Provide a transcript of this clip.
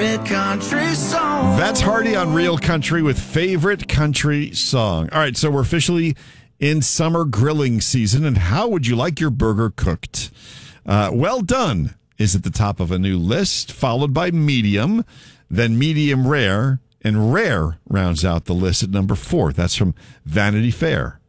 favorite country song. That's Hardy on Real Country with favorite country song. All right, so we're officially in summer grilling season, and how would you like your burger cooked? Well done is at the top of a new list, followed by medium, then medium rare, and rare rounds out the list at number 4. That's from Vanity Fair.